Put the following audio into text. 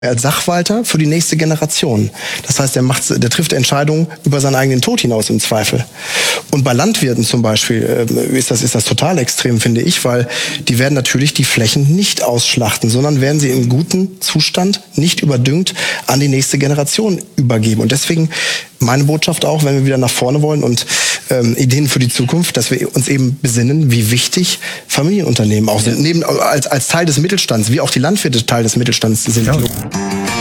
als Sachwalter für die nächste Generation. Das heißt, der trifft Entscheidungen über seinen eigenen Tod hinaus im Zweifel. Und bei Landwirten zum Beispiel ist das total extrem, finde ich, weil die werden natürlich die Flächen nicht ausschlachten, sondern werden sie in gutem Zustand, nicht überdüngt, an die nächste Generation übergeben. Und deswegen meine Botschaft auch, wenn wir wieder nach vorne wollen und Ideen für die Zukunft, dass wir uns eben besinnen, wie wichtig Familienunternehmen auch sind, als Teil des Mittelstands, wie auch die Landwirte Teil des Mittelstands sind. Ja.